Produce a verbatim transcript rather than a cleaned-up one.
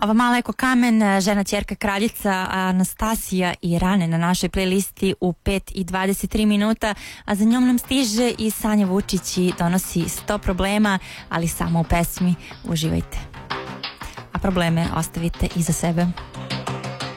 Ova mala eko kamen, žena ćerka kraljica Anastasija i Rane na našoj playlisti u pet i dvadeset tri minuta, a za njom nam stiže i Sanja Vučić i donosi sto problema, ali samo u pesmi. Uživajte. A probleme ostavite iza sebe.